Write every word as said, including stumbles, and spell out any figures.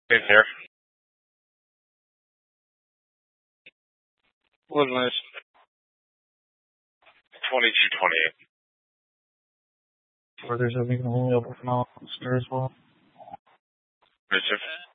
In here. What nice? twenty-two twenty-eight. Where there's a even only open out there as well. Mister